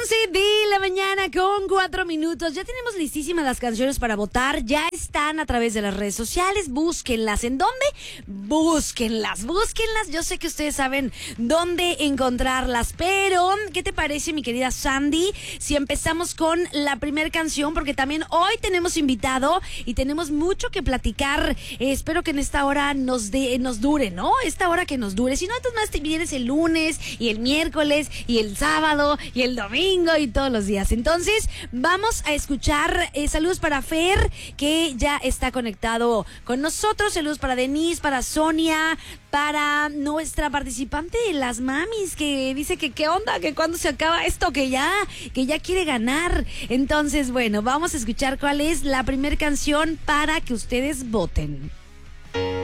11 de la mañana con 4 minutos. Ya tenemos listísimas las canciones para votar. Ya están a través de las redes sociales. Búsquenlas. ¿En dónde? Búsquenlas. Yo sé que ustedes saben dónde encontrarlas. Pero, ¿qué te parece, mi querida Sandy, si empezamos con la primera canción? Porque también hoy tenemos invitado y tenemos mucho que platicar. Espero que en esta hora nos dure, ¿no? Esta hora que nos dure. Si no, entonces más te vienes el lunes y el miércoles y el sábado y el domingo y todos los días. Entonces, vamos a escuchar saludos para Fer, que ya está conectado con nosotros. Saludos para Denise, para Sonia, para nuestra participante de las mamis, que dice que qué onda, que cuando se acaba esto, que ya quiere ganar. Entonces, bueno, vamos a escuchar cuál es la primera canción para que ustedes voten.